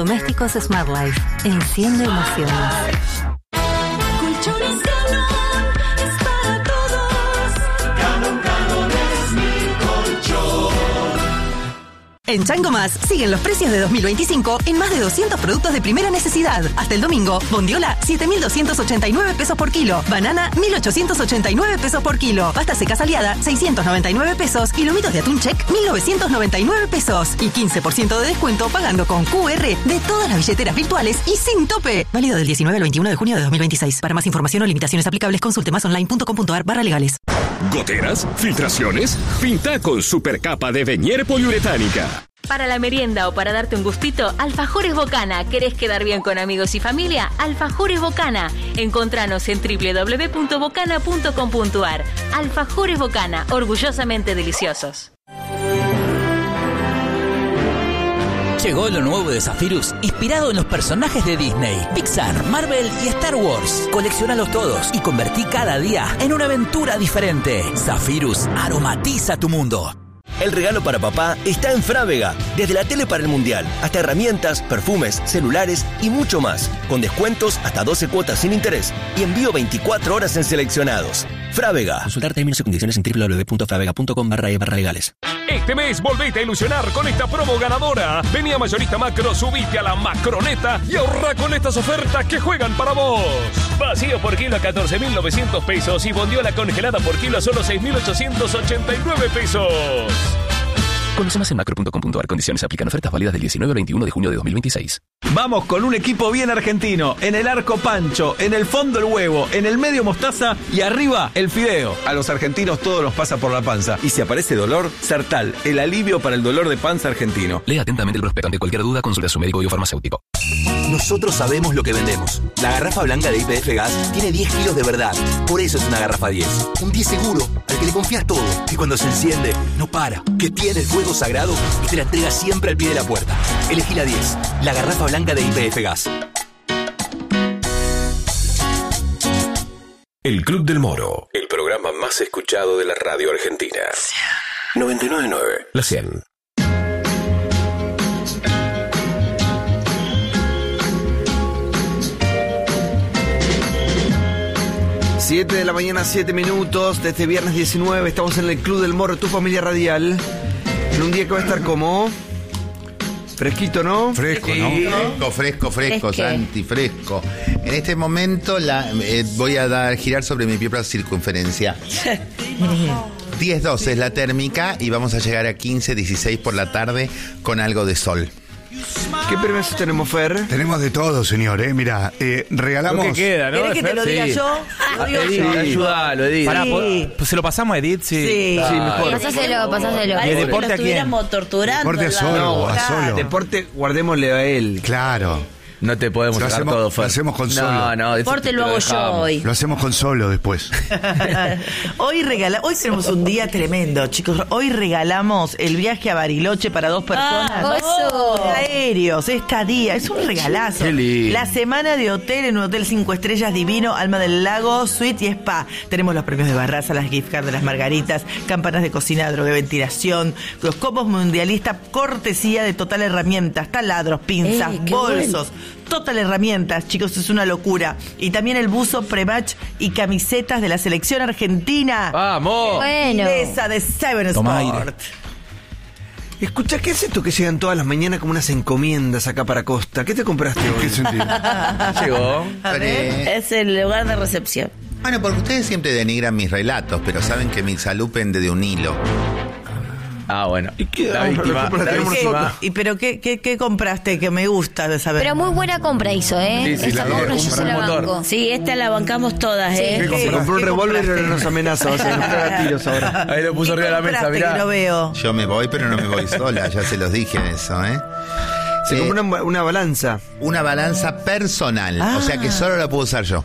Electrodomésticos Smart Life. Enciende emociones. Colchones Galón es para todos. Galón es mi colchón. En Chango Más siguen los precios de 2025 en más de 200 productos de primera necesidad. Hasta el domingo, bondiola, 7.289 pesos por kilo. Banana, 1.889 pesos por kilo. Pasta seca Aliada, 699 pesos. Y lomitos de atún check, 1.999 pesos. Y 15% de descuento pagando con QR de todas las billeteras virtuales y sin tope. Válido del 19 al 21 de junio de 2026. Para más información o limitaciones aplicables, consulte másonline.com.ar/legales. ¿Goteras? ¿Filtraciones? Pinta con supercapa de Venier poliuretánica. Para la merienda o para darte un gustito, Alfajores Bocana. ¿Querés quedar bien con amigos y familia? Alfajores Bocana. Encontranos en www.bocana.com.ar. Alfajores Bocana, orgullosamente deliciosos. Llegó lo nuevo de Zephyrus, inspirado en los personajes de Disney, Pixar, Marvel y Star Wars. Coleccionalos todos y convertí cada día en una aventura diferente. Zephyrus aromatiza tu mundo. El regalo para papá está en Frávega. Desde la tele para el mundial, hasta herramientas, perfumes, celulares y mucho más. Con descuentos hasta 12 cuotas sin interés y envío 24 horas en seleccionados. Frávega. Consultar términos y condiciones en www.fravega.com/legales. Este mes volvete a ilusionar con esta promo ganadora. Vení a Mayorista Macro, subite a la Macroneta y ahorra con estas ofertas que juegan para vos. Vacío por kilo a 14.900 pesos y bondiola congelada por kilo a solo 6.889 pesos. Conoce más en macro.com.ar. Condiciones aplican. Ofertas válidas del 19 al 21 de junio de 2026. Vamos con un equipo bien argentino. En el arco Pancho, en el fondo el huevo, en el medio mostaza y arriba el fideo. A los argentinos todo nos pasa por la panza. Y si aparece dolor, Sertal, el alivio para el dolor de panza argentino. Lea atentamente el prospecto. Ante cualquier duda, consulte a su médico y farmacéutico. Nosotros sabemos lo que vendemos. La garrafa blanca de YPF Gas tiene 10 kilos de verdad. Por eso es una garrafa 10. Un 10 seguro, al que le confías todo. Que cuando se enciende, no para. Que tiene el fuego sagrado y te la entrega siempre al pie de la puerta. Elegí la 10. La garrafa blanca de YPF Gas. El Club del Moro. El programa más escuchado de la radio argentina. 99.9. La 100. Siete de la mañana, 7 minutos, de este viernes 19, estamos en el Club del Moro, tu familia radial, en un día que va a estar como fresquito, ¿no? Fresco, ¿no? Fresco, Santi, fresco. En este momento voy a girar sobre mi propia circunferencia. 10-12 es la térmica y vamos a llegar a 15-16 por la tarde con algo de sol. ¿Qué premios tenemos, Fer? Tenemos de todo, señor, Mira, regalamos... Lo que queda, ¿no? ¿Querés que te lo diga yo? Lo digo yo. Ayúdalo, Edith. Sí. Pues se lo pasamos a Edith, sí. Sí, mejor. Pasáselo. ¿Y el deporte a quién? Estuviéramos torturando. Deporte a solo, a solo. Deporte, guardémosle a él. Claro. No te podemos sacar todo, Fer. Lo hacemos con solo. No, deporte lo hago yo hoy. Lo hacemos con solo después. Hoy tenemos un día tremendo, chicos. Hoy regalamos el viaje a Bariloche para 2 personas. Aéreos, estadía, es un regalazo. Qué lindo. La semana de hotel en un hotel 5 estrellas divino, Alma del Lago, suite y spa. Tenemos los premios de Barraza, las gift cards de las Margaritas, campanas de cocina, droga de ventilación, los combos mundialistas, cortesía de Total Herramientas, taladros, pinzas, bolsos. Bueno. Total Herramientas, chicos, es una locura. Y también el buzo pre-match y camisetas de la selección argentina. ¡Vamos! Bueno. Esa de Seven Sport. Escucha, ¿qué es esto que llegan todas las mañanas como unas encomiendas acá para Costa? ¿Qué te compraste hoy? ¿Qué sentido? Llegó. A ver, es el lugar de recepción. Bueno, porque ustedes siempre denigran mis relatos, pero saben que mi salud pende de un hilo. Ah, bueno. ¿Y qué? La víctima. ¿Y pero qué compraste que me gusta de saber? Pero muy buena compra hizo, ¿eh? Sí, esta compra yo se la banco. Sí, esta la bancamos todas, ¿eh? Se compró un revólver y ahora nos amenaza. Va a ser a tiros ahora. Ahí lo puso arriba de la mesa, mirá. Que no veo. Yo me voy, pero no me voy sola. Ya se los dije eso, ¿eh? Se compró una balanza. Una balanza personal. O sea que solo la puedo usar yo.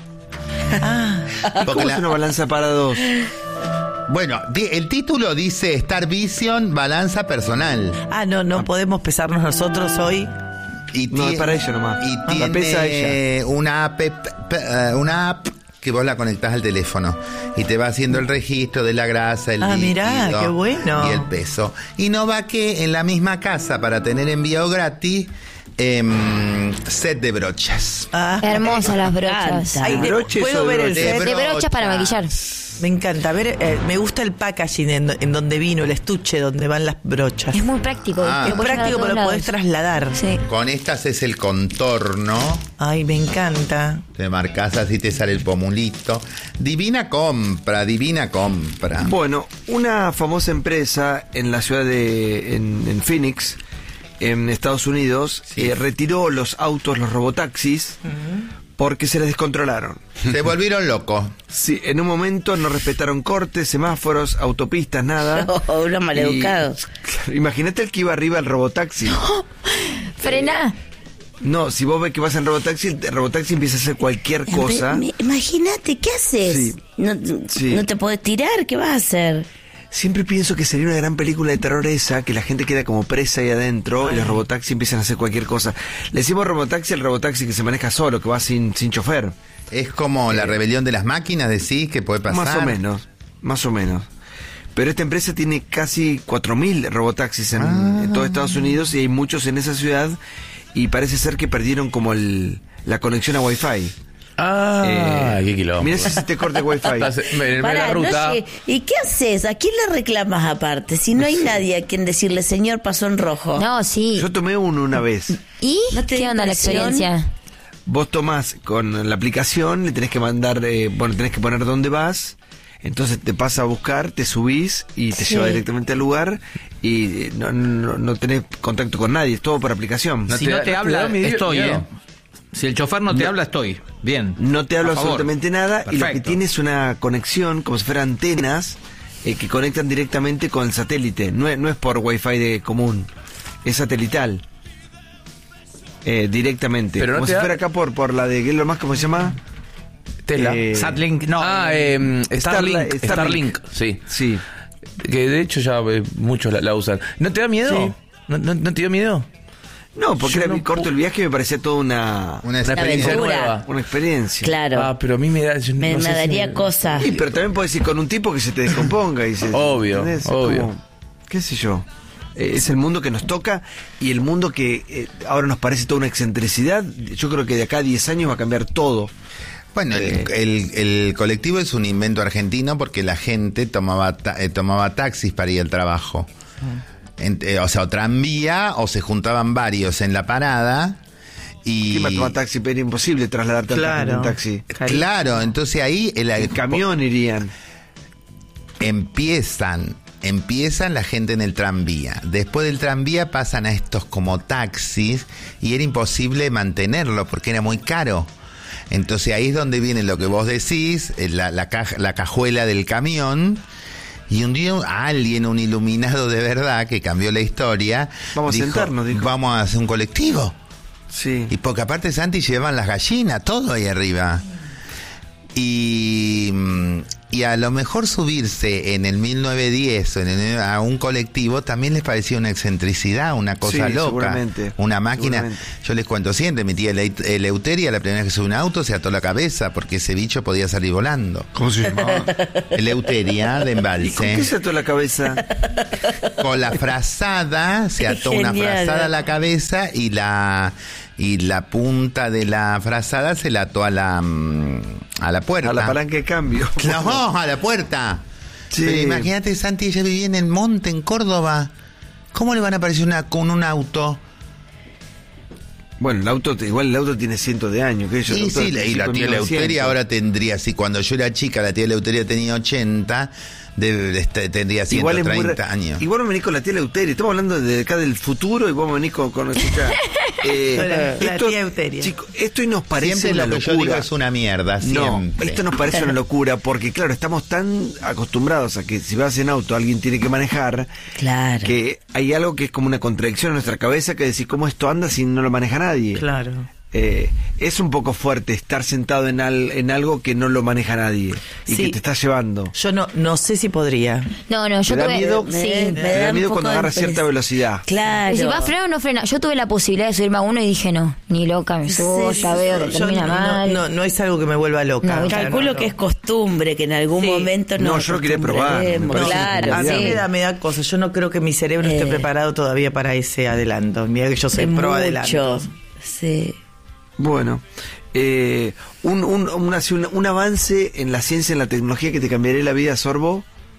¿Cómo es una balanza para 2? Bueno, el título dice Star Vision Balanza Personal. No podemos pesarnos nosotros hoy. No, es para ella nomás. Y tiene una app que vos la conectás al teléfono y te va haciendo el registro de la grasa, el líquido, mirá, qué bueno. y el peso. Y no va que en la misma casa, para tener envío gratis, Set de brochas. Hermosas las brochas. Ay, ¿puedo ver el set? De brochas para maquillar. Me encanta. A ver, me gusta el packaging en donde vino, el estuche donde van las brochas. Es muy práctico. Es práctico, pero lo podés trasladar. Sí. Con estas es el contorno. Ay, me encanta. Te marcas así, te sale el pomulito. Divina compra. Bueno, una famosa empresa en la ciudad en Phoenix, en Estados Unidos, retiró los autos, los robotaxis, porque se les descontrolaron. Se volvieron locos. Sí, en un momento no respetaron cortes, semáforos, autopistas, nada. Unos maleducados. Imagínate el que iba arriba del robotaxi. Frená. No, si vos ves que vas en robotaxi, el robotaxi empieza a hacer cualquier cosa. Imagínate, ¿qué haces? Sí. No te podés tirar, ¿qué vas a hacer? Siempre pienso que sería una gran película de terror esa, que la gente queda como presa ahí adentro y los robotaxis empiezan a hacer cualquier cosa. Le decimos robotaxi al robotaxi que se maneja solo, que va sin chofer. Es como la rebelión de las máquinas, decís, que puede pasar. Más o menos. Pero esta empresa tiene casi 4.000 robotaxis en todo Estados Unidos y hay muchos en esa ciudad y parece ser que perdieron como la conexión a Wi-Fi. Qué quilombo. Mira si se te corta el Wi-Fi. Pará, no, ¿y qué haces? ¿A quién le reclamas aparte? Si no hay nadie a quien decirle, señor, pasó en rojo. No, sí. Yo tomé uno una vez. ¿Y? ¿Qué onda la experiencia? Vos tomás con la aplicación, le tenés que mandar, tenés que poner dónde vas. Entonces te pasa a buscar, te subís y te lleva directamente al lugar y no tenés contacto con nadie, es todo por aplicación. Si no te habla, estoy, Si el chofer no te habla, estoy. Bien. No te habla A favor. absolutamente nada. Perfecto. Y lo que tiene es una conexión, como si fueran antenas, que conectan directamente con el satélite. No es por Wi-Fi de común, es satelital. Directamente. Pero no como si fuera acá por la de Elon Musk, ¿cómo se llama? Tesla. Satlink, no. Starlink, sí. Sí. Que de hecho ya muchos la usan. ¿No te da miedo? Sí. ¿No te dio miedo? No, porque era muy corto el viaje y me parecía toda una experiencia aventura. nueva. Una experiencia. Claro. Pero a mí me da... Me daría cosa. Sí, pero también puedes ir con un tipo que se te descomponga y se... Obvio, ¿entendés? obvio. Como, qué sé yo. Es el mundo que nos toca y el mundo que ahora nos parece toda una excentricidad. Yo creo que de acá a 10 años va a cambiar todo. Bueno, el colectivo es un invento argentino porque la gente tomaba taxis para ir al trabajo. O tranvía, o se juntaban varios en la parada. Y ¿quién va a tomar taxi? Pero era imposible trasladarte en taxi. Claro, entonces ahí el camión irían. Empiezan la gente en el tranvía. Después del tranvía pasan a estos como taxis y era imposible mantenerlo porque era muy caro. Entonces ahí es donde viene lo que vos decís, la cajuela del camión. Y un día alguien, un iluminado de verdad, que cambió la historia, vamos a sentarnos, dijo. Vamos a hacer un colectivo. Sí. Y porque aparte Santi llevaban las gallinas, todo ahí arriba. Y a lo mejor subirse en el 1910 a un colectivo también les parecía una excentricidad, una cosa loca. Seguramente. Una máquina. Seguramente. Yo les cuento siempre, mi tía Eleuteria, la primera vez que subió un auto, se ató la cabeza porque ese bicho podía salir volando. ¿Cómo se llamaba? Eleuteria de Embalse. ¿Y con qué se ató la cabeza? Con la frazada, se ató una frazada a la cabeza y la punta de la frazada se la ató a la puerta. A la palanca de cambio. No, a la puerta. Sí. Pero imagínate, Santi, ella vivía en el monte, en Córdoba. ¿Cómo le van a aparecer con un auto? Bueno, el auto tiene cientos de años. Que Sí, y la tía Eleuteria ahora tendría, si cuando yo era chica la tía Eleuteria tenía 80, tendría 130 años. Igual me venís con la tía Eleuteria, estamos hablando de acá del futuro y vos me venís con la chica. La tía Eleuteria. Chicos, esto y nos parece Siempre una lo que locura. yo digo es una mierda, siempre. No, esto nos parece una locura porque, claro, estamos tan acostumbrados a que si vas en auto alguien tiene que manejar, que hay algo que es como una contradicción en nuestra cabeza que decir cómo esto anda si no lo maneja nadie. Claro. es un poco fuerte estar sentado en algo que no lo maneja nadie y que te está llevando. Yo no sé si podría. No, yo me da tuve... miedo, sí, me da miedo cuando agarra cierta velocidad. Claro. Y si va a frenar o no frena. Yo tuve la posibilidad de subirme a uno y dije no, ni loca me subo, ya veo que termina mal. No es algo que me vuelva loca. No, calculo que es costumbre, que en algún momento No, yo lo quería probar. Claro, a mí me da cosas. Yo no creo que mi cerebro esté preparado todavía para ese adelanto. Mira que yo soy pro adelanto. Sí. Bueno, un avance en la ciencia, en la tecnología que te cambiaría la vida, Sorbo.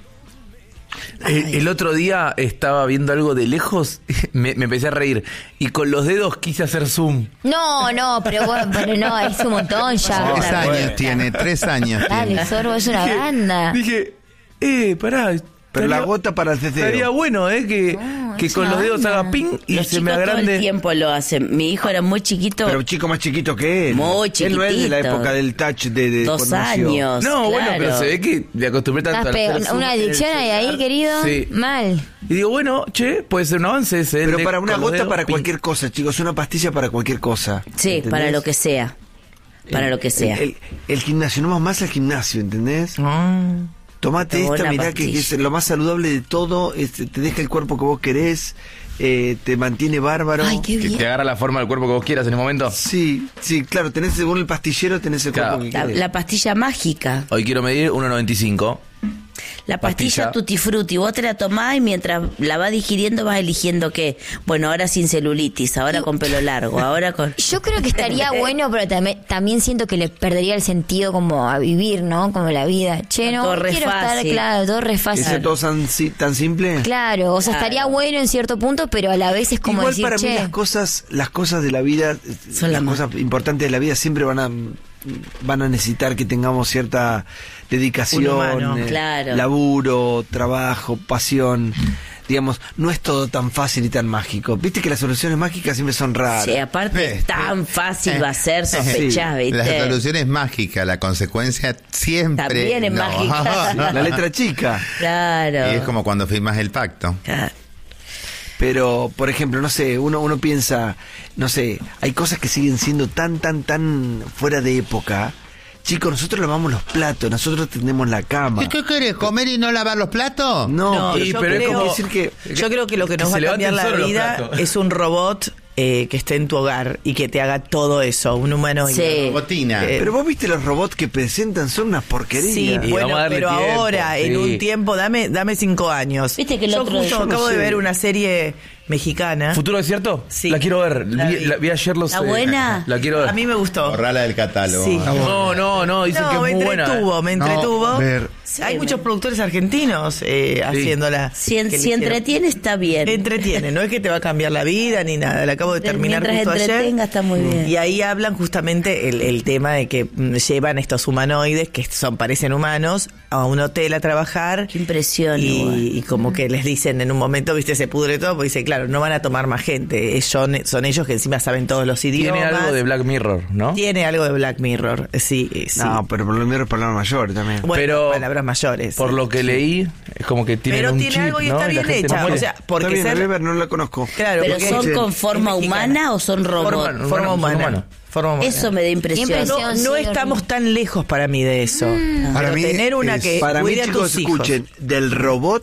El otro día estaba viendo algo de lejos, me empecé a reír y con los dedos quise hacer zoom. No, pero bueno, no, es un montón ya. 3 años tiene, 3 años Dale, tiene. Sorbo, es una banda. Dije, pará. Pero la gota para el ceceo. Estaría bueno, que con los dedos haga ping y los se me chicos agrande. todo el tiempo lo hacen. Mi hijo era muy chiquito. Pero chico más chiquito que él. Muy Él no es de la chiquitito. época del touch de 2 cuando nació. años. No, bueno, claro. pero se ve que me acostumbré tanto a hacer zoom Una en el adicción hay ahí, celular. querido. Sí. Mal. Y digo, bueno, puede ser un avance ese. Pero de para una con los gota dedos, para ping. cualquier cosa, chicos, una pastilla para cualquier cosa. Sí, ¿entendés? para lo que sea. Para lo que sea. El gimnasio, no más al gimnasio, ¿entendés? Tomate Una esta, mirá pastilla. que es lo más saludable de todo, te deja el cuerpo que vos querés, te mantiene bárbaro. Ay, qué Que bien. te agarra la forma del cuerpo que vos quieras en el momento. Sí, claro, tenés según el pastillero, tenés el Claro. cuerpo que La, querés. la pastilla mágica. Hoy quiero medir 1,95. La pastilla Pastilla. Tutti Frutti, vos te la tomás y mientras la vas digiriendo vas eligiendo qué. Bueno, ahora sin celulitis, ahora con pelo largo, ahora con... Yo creo que estaría bueno, pero también siento que le perdería el sentido como a vivir, ¿no? Como la vida. Che, no, Todo re quiero estar, fácil. claro, todo re fácil. ¿Es todo tan simple? Claro, o sea, Claro. estaría bueno en cierto punto, pero a la vez es como Igual decir, para mí che, las cosas de la vida, Son las las cosas importantes de la vida siempre van a necesitar que tengamos cierta dedicación, Un humano, claro. laburo, trabajo, pasión. Digamos, no es todo tan fácil y tan mágico. Viste que las soluciones mágicas siempre son raras. Sí, aparte tan fácil va a ser, sospechás, ¿viste? La solución es mágica, la consecuencia siempre También es no. mágica. La letra chica. Claro. Y es como cuando firmas el pacto. Claro. Pero, por ejemplo, no sé, uno piensa, no sé, hay cosas que siguen siendo tan fuera de época. Chicos, nosotros lavamos los platos, nosotros tendemos la cama. ¿Y qué querés, comer y no lavar los platos? No, pero yo, pero es creo, como decir que... yo creo que lo que nos que va a se cambiar levanten la solo los vida platos. es un robot que esté en tu hogar y que te haga todo eso, un humanoide. Sí. Robotina. Pero vos viste los robots que presentan, son unas porquerías. Sí, Y bueno, vamos a darle pero tiempo, ahora, en sí. un tiempo, dame 5 años. Viste que el yo otro- justo yo no acabo de sé. ver una serie mexicana. ¿Futuro Desierto? Sí. La quiero ver. La vi. Vi ayer los... ¿Está buena? La quiero ver. A mí me gustó. Borrala del catálogo. Sí. No, dicen que No, es muy buena. me entretuvo. ver. Hay muchos productores argentinos haciéndola. Si, que le si hicieron. entretiene, está bien. Entretiene, no es que te va a cambiar la vida ni nada. La acabo de terminar Mientras justo ayer. entretenga, está muy bien. Y ahí hablan justamente el tema de que llevan estos humanoides que parecen humanos a un hotel a trabajar. Qué impresión. igual. Y como que les dicen en un momento, viste, se pudre todo, porque dice, claro, no van a tomar más gente. Son ellos que encima saben todos los idiomas. Tiene algo de Black Mirror, ¿no? Tiene algo de Black Mirror, sí. No, pero por lo menos palabras mayores también. Bueno, pero palabras mayores. Por lo que leí, es como que tiene Pero un tiene chip, algo y ¿no? está la bien gente no hecha. muere. O sea, porque Está bien, ser... River no la conozco. Claro, ¿Pero porque son es- con forma es mexicana. humana o son robots? Forma humana. Forma humana. Eso me da impresión. Impresión. No Sí, estamos tan lejos para mí de eso. Para Pero mí tener una es- que Para mí, cuide a chicos, tus hijos. escuchen, del robot,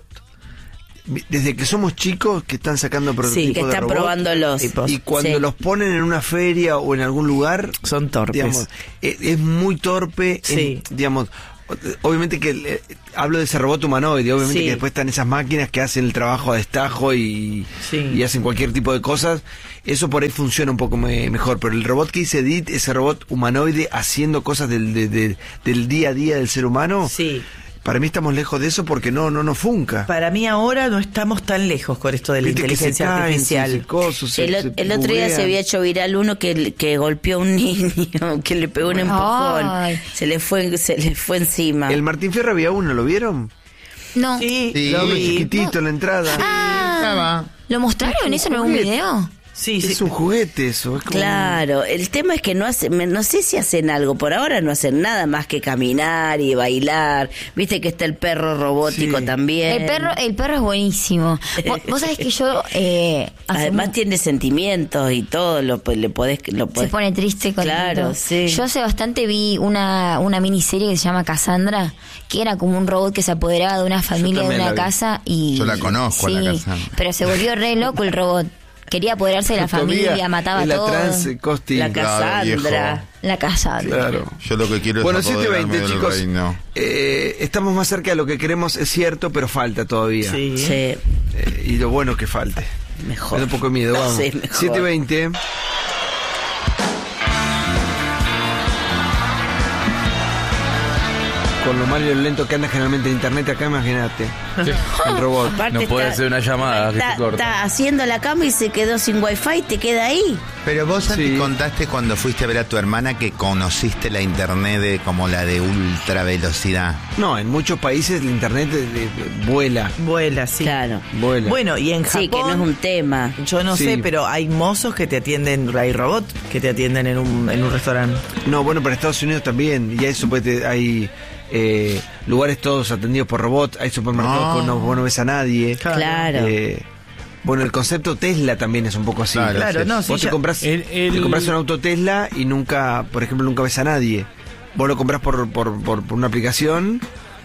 desde que somos chicos que están sacando prototipos Sí, que de están robot, probándolos. y cuando Sí. los ponen en una feria o en algún lugar, Son torpes. digamos, es muy torpe, Sí. digamos, obviamente que hablo de ese robot humanoide, obviamente Sí. que después están esas máquinas que hacen el trabajo a destajo y hacen cualquier tipo de cosas, eso por ahí funciona un poco mejor, pero el robot que dice Edith, ese robot humanoide haciendo cosas del día a día del ser humano, Sí. para mí estamos lejos de eso porque no funca. Para mí ahora no estamos tan lejos con esto de la Viste que se inteligencia caen, artificial. se coso, se- El, se el otro día buguean. se había hecho viral uno que golpeó a un niño, que le pegó un empujón. Ay. Se le fue encima. El Martín Fierro había uno, ¿lo vieron? no. Sí, Lo vi vi. chiquitito en la entrada. Ah, ¿lo mostraron eso en algún video? Es un juguete eso. Es como Claro, el tema es que no sé si hacen algo, por ahora no hacen nada más que caminar y bailar. Viste que está el perro robótico también. El perro es buenísimo. Vos sabés que yo además tiene sentimientos y todo, le podés se pone triste con Claro, sí. Yo hace bastante vi una miniserie que se llama Cassandra, que era como un robot que se apoderaba de una familia, de una casa y Yo la conozco, sí, la Cassandra. pero se volvió re loco el robot. Quería apoderarse de la familia, mataba a todos. La Cassandra. La Cassandra. Claro. Yo lo que quiero es Bueno, apoderarme 7:20, del chicos. reino. Estamos más cerca de lo que queremos, es cierto, pero falta todavía. Sí. Y lo bueno es que falte. Mejor. Me da un poco de miedo, vamos. Sí, mejor. 7:20. Con lo malo y lo lento que anda generalmente en internet, acá imagínate. El robot. Aparte No puede está- ser una llamada que se corta. Está haciendo la cama y se quedó sin wifi, te queda ahí. Pero vos, Santi, contaste cuando fuiste a ver a tu hermana que conociste la internet como la de ultra velocidad. No, en muchos países el internet vuela. Vuela, sí. Claro. Vuela. Bueno, y en Japón... Sí, que no es un tema. Yo no Sí. sé, pero hay mozos que te atienden, hay robots que te atienden en un restaurante. No, bueno, pero en Estados Unidos también. Y hay lugares todos atendidos por robots. Hay supermercados que vos no ves a nadie. Claro. Bueno, el concepto Tesla también es un poco así. Claro, no, sí, Vos te ya- compras un auto Tesla y nunca, por ejemplo, nunca ves a nadie. Vos lo compras por una aplicación,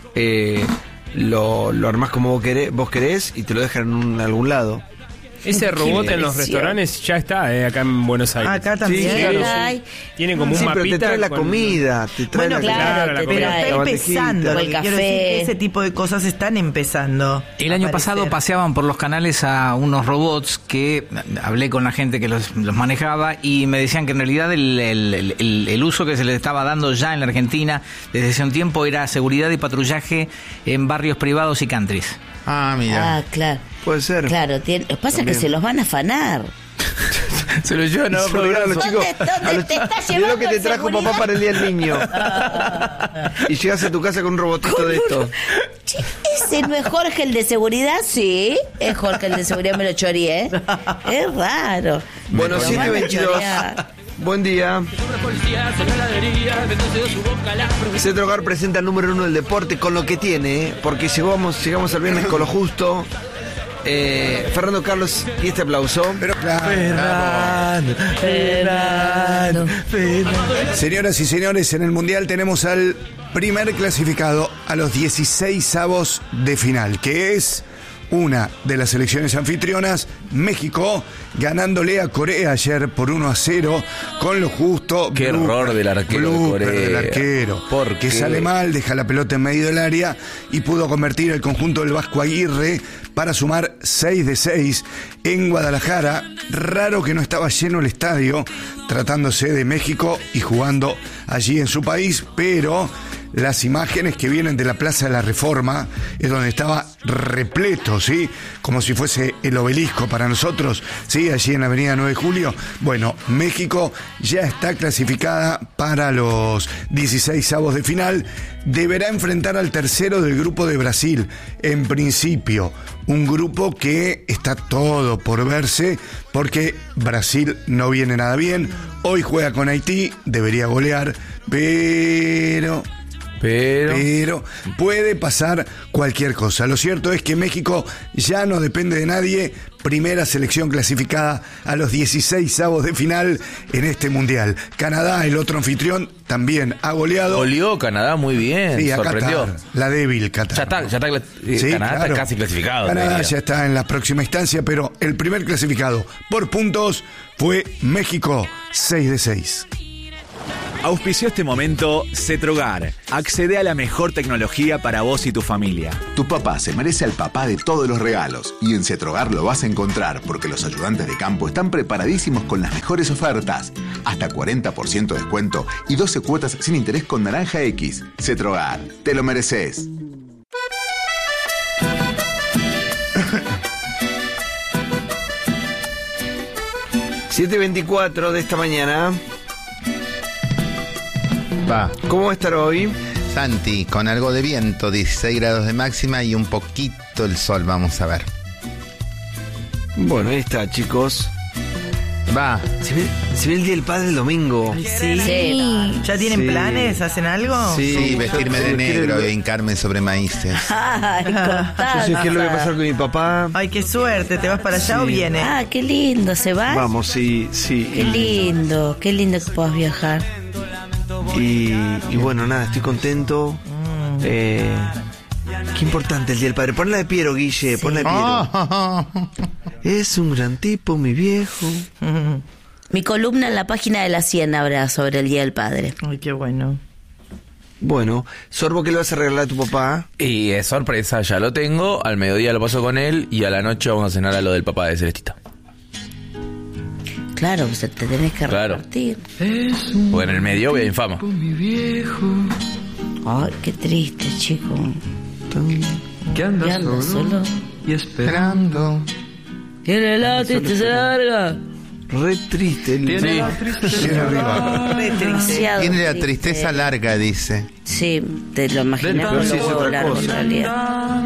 lo armás como vos querés y te lo dejan en algún lado. Ese robot en los impresión. restaurantes ya está acá en Buenos Aires. Acá también. Sí, claro, Ay. sí. Tiene como un Sí, mapita. pero te trae la con- comida, te trae Bueno, la claro, la te comida. Pero trae está la empezando. bandejita. Lo El que quiero café. decir que ese tipo de cosas están empezando. El a año aparecer. pasado paseaban por los canales a unos robots que hablé con la gente que los manejaba y me decían que en realidad el uso que se les estaba dando ya en la Argentina desde hace un tiempo era seguridad y patrullaje en barrios privados y countries. Ah, mira. Ah, claro. Puede ser. Claro, lo que pasa es También. que se los van a afanar. Se lo llevan a Se lo regalan a los chicos. ¿Dónde te está Mirá llevando lo que te trajo seguridad? papá para el Día del Niño. Y llegas a tu casa con un robotito de esto. Che, ¿ese no es Jorge el de seguridad? Sí, es Jorge el de seguridad, me lo choreé. Es raro. Bueno, Lo van a 7:22. chorear. Buen día. Centro Hogar presenta el número 1 del deporte con lo que tiene, porque llegamos al viernes con lo justo. Fernando Carlos, y este aplauso. Pero Señoras y señores, en el Mundial tenemos al primer clasificado a los 16avos de final, que es una de las selecciones anfitrionas, México, ganándole a Corea ayer por 1-0 con lo justo. Qué error del arquero de blooper Corea. del arquero, ¿Por que qué? sale mal, deja la pelota en medio del área y pudo convertir el conjunto del Vasco Aguirre para sumar 6 de 6 en Guadalajara. Raro que no estaba lleno el estadio, tratándose de México y jugando allí en su país, pero las imágenes que vienen de la Plaza de la Reforma es donde estaba repleto, ¿sí? Como si fuese el obelisco para nosotros, ¿sí? Allí en la avenida 9 de Julio. Bueno, México ya está clasificada para los 16avos de final. Deberá enfrentar al tercero del grupo de Brasil. En principio, un grupo que está todo por verse porque Brasil no viene nada bien. Hoy juega con Haití, debería golear, pero puede pasar cualquier cosa. Lo cierto es que México ya no depende de nadie. Primera selección clasificada a los 16avos de final en este mundial. Canadá, el otro anfitrión, también ha goleado. Goleó Canadá muy bien, Sí, a sorprendió. Qatar, la débil Qatar. Sí, Canadá claro. está casi clasificado. Canadá te diría. ya está en la próxima instancia, pero el primer clasificado por puntos fue México, 6 de 6. Auspició este momento Cetrogar. Accede a la mejor tecnología para vos y tu familia. Tu papá se merece al papá de todos los regalos y en Cetrogar lo vas a encontrar porque los ayudantes de campo están preparadísimos con las mejores ofertas. Hasta 40% de descuento y 12 cuotas sin interés con Naranja X. Cetrogar, te lo mereces. ...7:24 de esta mañana. Va. ¿Cómo va a estar hoy? Santi, con algo de viento, 16 grados de máxima y un poquito el sol, vamos a ver. Bueno, ahí está, chicos. Va. Se ve el Día del Padre el domingo. Sí. ¿Ya tienen planes? ¿Hacen algo? Sí, vestirme de negro e hincarme sobre maíces. Ay, Yo sé qué es lo que va a pasar con mi papá. Ay, qué suerte. ¿Te vas para allá o vienes? Ah, qué lindo. ¿Se va? Vamos, sí. Qué lindo que puedas viajar. Y bueno, nada, estoy contento. Qué importante el Día del Padre. Ponla de Piero, Guille, ponla de Piero. Es un gran tipo, mi viejo. Mi columna en la página de la 100 habrá sobre el Día del Padre. Ay, qué bueno. Bueno, Sorbo, ¿qué le vas a regalar a tu papá? Y es sorpresa, ya lo tengo. Al mediodía lo paso con él y a la noche vamos a cenar a lo del papá de Celestita. Claro, pues te tenés que repartir. Porque en el medio voy a infama. Ay, qué triste, chico. Que anda solo y esperando. Tiene la tristeza larga. Re triste. Sí. la tristeza. Tiene la tristeza larga, dice. Sí, te lo imaginas con los huevos largos en realidad.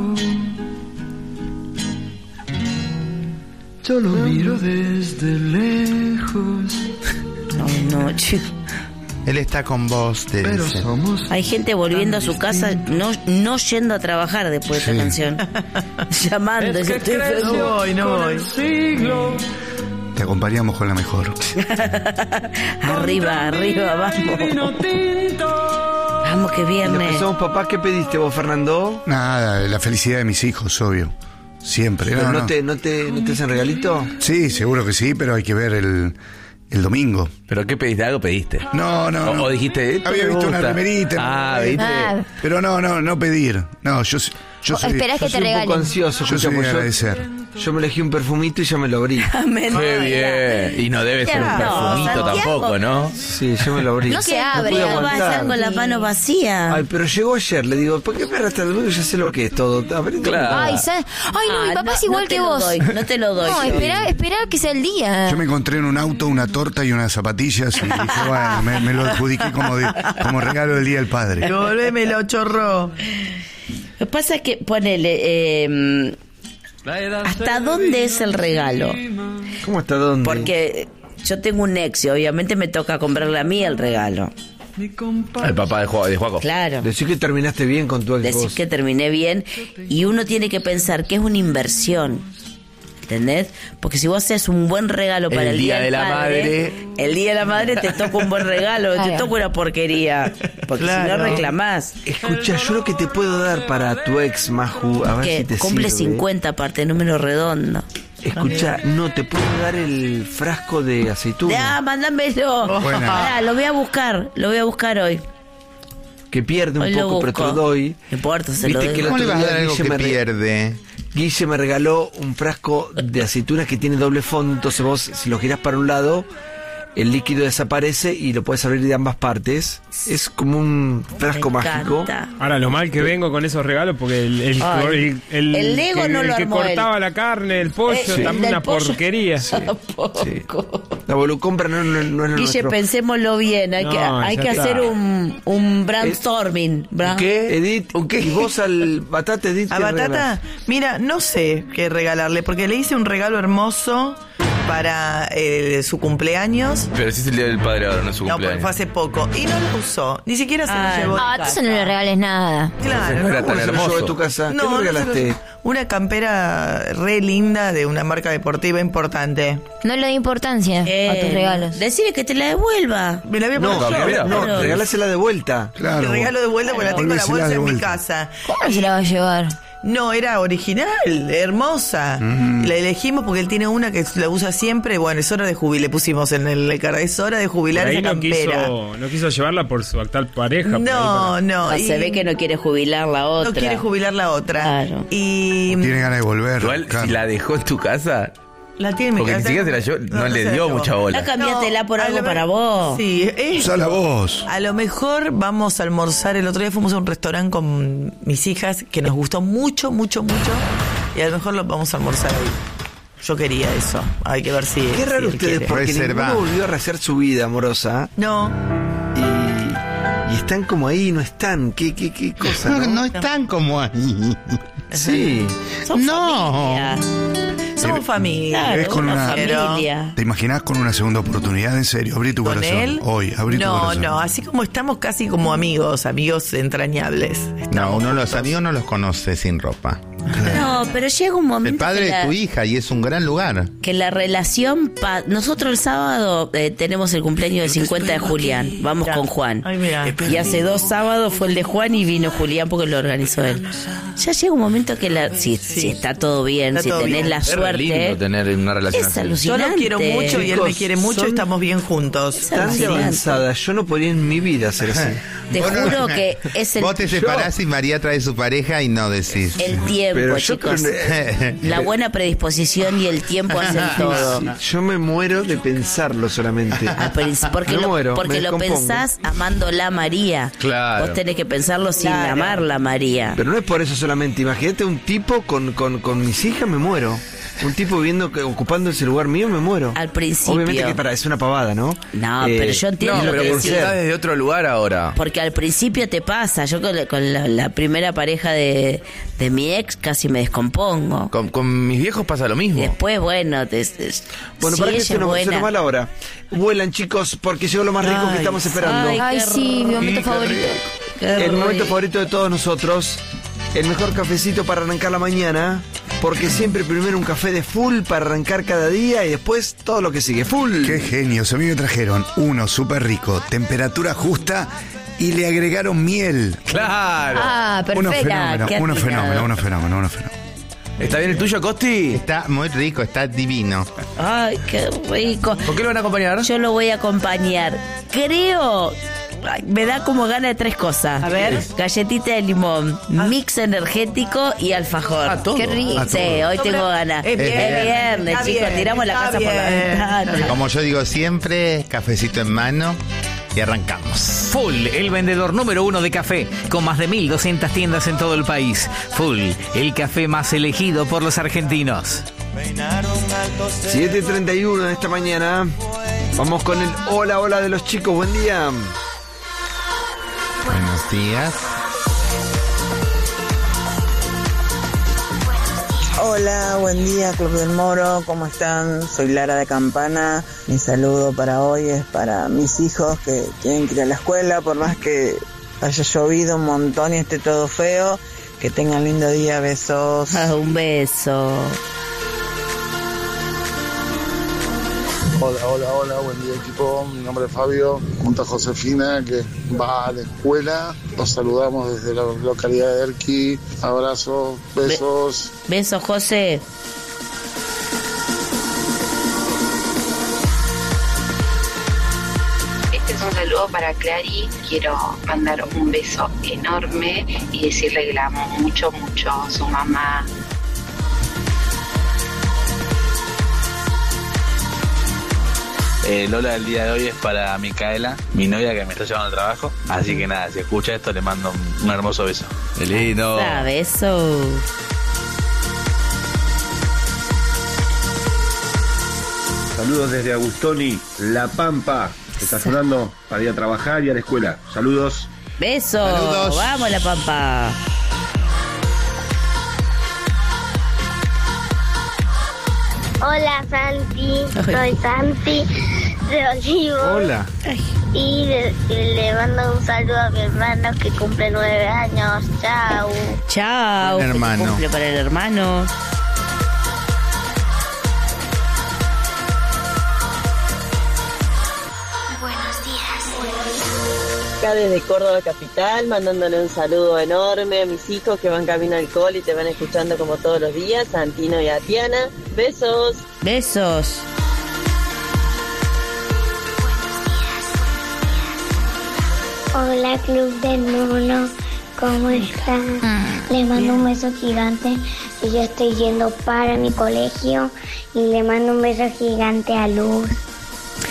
Yo lo miro desde lejos. No, chico. Él está con vos, te dice. Hay gente volviendo a su casa, no yendo a trabajar después de esta canción. Llamando, Es que estoy enfermo. No voy. Te acompañamos con la mejor. Arriba, vamos. Vamos, que viernes. Empezamos, papá, ¿qué pediste vos, Fernando? Nada, la felicidad de mis hijos, obvio. Siempre. ¿Pero No. ¿No te hacen regalito? Sí, seguro que sí, pero hay que ver el domingo. ¿Pero qué pediste? ¿Algo pediste? No. O dijiste, esto había me visto gusta. una remerita. ¿viste? Pero no pedir. No, yo soy... Esperás que te un poco regalen. ansioso. Yo soy de agradecer. Yo me elegí un perfumito y ya me lo abrí. Qué bien. Y no debe ser un perfumito tampoco, ¿no? Sí, yo me lo abrí. No se abre, pude no vas a estar aguantar. con las manos vacías. Ay, pero llegó ayer, le digo, ¿por qué esperar hasta el domingo? Ya sé lo que es todo. Claro. Ay, no, mi papá es igual que vos. No te lo doy. No, espera que sea el día. Yo me encontré en un auto una torta y unas zapatillas y dije, bueno, me lo adjudiqué como regalo del Día del Padre. Devolvémelo, chorro. Lo que pasa es que, ponele, ¿hasta dónde es el regalo? ¿Cómo hasta dónde? Porque yo tengo un ex y obviamente me toca comprarle a mí el regalo. El papá de Juaco. Claro. Decir que terminaste bien con tu ex. Decir que terminé bien y uno tiene que pensar que es una inversión. ¿Entendés? Porque si vos haces un buen regalo para el Día de la Madre, el Día de la Madre te toca un buen regalo, te toca una porquería. Porque si no reclamás. Escucha, yo lo que te puedo dar para tu ex, Maju, a ver Que si te cumple sirve. 50 aparte, número redondo. Escucha, no, te puedo dar el frasco de aceituna. Mándamelo. Buena. Pará, lo voy a buscar hoy. Que pierde Hoy un lo poco, pero te lo busco. doy. No importa, se lo Viste que doy. el ¿Cómo le otro vas a día dar algo Guille que pierde? Guille me regaló un frasco de aceitunas que tiene doble fondo, entonces vos, si lo girás para un lado, el líquido desaparece y lo puedes abrir de ambas partes. Es como un frasco mágico. Ahora, lo mal que vengo con esos regalos, porque el Lego que, no lo que armó cortaba él. la carne, el pollo, Sí. también Del una pollo. porquería. La volucompra no es lo Guille, nuestro. pensémoslo bien. Hay ya que está. hacer un brainstorming. ¿Qué, Edith? ¿Y vos al Batata, Edith? A qué Batata, regalás? mira, no sé qué regalarle, porque le hice un regalo hermoso para su cumpleaños. Pero sí es el Día del Padre ahora, no es su No, porque cumpleaños. fue hace poco. Y no lo usó. Ni siquiera se lo llevó. Ah, entonces no le regales nada. Claro. No era ¿Cómo tan se lo hermoso. llevó a tu casa? ¿Qué No, le no regalaste? se lo- una campera re linda de una marca deportiva importante. No le da importancia a tus regalos. Decirle que te la devuelva. Me la voy a No, poner yo. no, regálásela de vuelta. El regalo de vuelta porque la tengo en la Volvésela bolsa de en mi vuelta. casa. ¿Cómo se la va a llevar? No, era original, hermosa. La elegimos porque él tiene una que la usa siempre. Bueno, es hora de jubilar. Le pusimos en el cara. Es hora de Por jubilar ahí esa no campera. quiso llevarla por su actual pareja. por ahí No, no. Se ve que no quiere jubilar la otra. No quiere jubilar la otra. Claro. Y Tiene ganas de volver. Igual, claro. si la dejó en tu casa, la tiene en mi porque ni casa. siquiera se la llevó, no le se la dio llevó. mucha bola. No cambiátela por a algo lo para me- vos. Sí, Usala vos. a lo mejor vamos a almorzar. El otro día fuimos a un restaurante con mis hijas que nos gustó mucho, mucho, mucho. Y a lo mejor lo vamos a almorzar ahí. Yo quería eso. Hay que ver si. Qué si raro él ustedes, quiere. porque Reserva. ninguno volvió a rehacer su vida amorosa. No. Y están como ahí, no están. ¿Qué cosa? No están como ahí. Sí. Son No. familia. Somos familia. ¿Ves con una familia. ¿Te imaginas con una segunda oportunidad? En serio, abrí tu corazón. Él? Hoy, abrí tu corazón. No, así como estamos casi como amigos entrañables. No, uno los amigos no los conoce sin ropa. No, pero llega un momento. El padre de tu hija y es un gran lugar. Que la relación. Nosotros el sábado tenemos el cumpleaños del 50 de Julián. Vamos con Juan. Ay, mira. Y hace 2 sábados fue el de Juan y vino Julián porque lo organizó él. Ya llega un momento que si está todo bien, Está si todo tenés bien. la suerte. Es lindo tener una relación Es así. alucinante. Yo lo quiero mucho y él me quiere mucho y son estamos bien juntos. Tan de alucinante. avanzada, yo no podría en mi vida ser así. Te juro que es el. Vos te separás y María trae su pareja y no decís. El tiempo, Pero yo chicos. La buena predisposición y el tiempo hacen todo. Yo me muero de pensarlo solamente. Porque Me muero, porque me lo descompongo. pensás amándola a María. Claro. Vos tenés que pensarlo sin amarla a María. Pero no es por eso solamente. Imagínate un tipo con mis hijas, me muero. Un tipo viviendo, ocupando ese lugar mío, me muero. Al principio. Obviamente que es una pavada, ¿no? No, pero yo entiendo No, lo pero que porque decís. estás desde otro lugar ahora. Porque al principio te pasa. Yo con la primera pareja de mi ex casi me descompongo. Con mis viejos pasa lo mismo. Después, bueno, Bueno, si para que ella se es nos buena. va la hora. Vuelan, chicos, porque llegó lo más rico que estamos esperando. Ay, sí, mi momento favorito. El momento favorito de todos nosotros. El mejor cafecito para arrancar la mañana. Porque siempre primero un café de full para arrancar cada día y después todo lo que sigue. Full. Qué genios. A mí me trajeron uno súper rico, temperatura justa y le agregaron miel. Claro. Ah, Uno perfecto. fenómeno. ¿Está bien el tuyo, Costi? Está muy rico, está divino. Ay, qué rico. ¿Por qué lo van a acompañar? Yo lo voy a acompañar. Creo. Ay, me da como gana de 3 cosas. A ver. Galletita de limón, mix energético y alfajor. ¿todo? Qué rico. Sí, hoy tengo ganas. Es viernes, chicos. bien, Tiramos la está casa por la bien. ventana. Como yo digo siempre, cafecito en mano y arrancamos. Full, el vendedor número 1 de café, con más de 1.200 tiendas en todo el país. Full, el café más elegido por los argentinos. 7:31 de esta mañana. Vamos con el hola de los chicos. Buen día. Buenos días. Hola, buen día, Club del Moro, ¿cómo están? Soy Lara de Campana. Mi saludo para hoy es para mis hijos que tienen que ir a la escuela, por más que haya llovido un montón y esté todo feo. Que tengan lindo día, besos. Un beso. Hola, buen día equipo, mi nombre es Fabio, junto a Josefina que va a la escuela, los saludamos desde la localidad de Erqui, abrazos, besos. Besos, José. Este es un saludo para Clary, quiero mandar un beso enorme y decirle que la amo mucho, a su mamá. El hola del día de hoy es para Micaela, mi novia que me está llevando al trabajo. Así que nada, si escucha esto le mando un hermoso beso. Qué lindo. Beso. Saludos desde Agustoni, La Pampa. Está sonando para ir a trabajar y a la escuela. Saludos. Beso. Saludos. Vamos, La Pampa. Hola Santi, soy Santi de Olivo. Hola. Y le mando un saludo a mi hermano que cumple 9 años. Chao. Chao. Buen hermano. Feliz cumple para el hermano. Buenos días. Acá desde Córdoba Capital, mandándole un saludo enorme a mis hijos que van camino al cole y te van escuchando como todos los días, Santino y a Tiana. Besos. Besos. Hola Club del Mono, ¿cómo están? Les mando un beso gigante. Yo ya estoy yendo para mi colegio y le mando un beso gigante a Luz.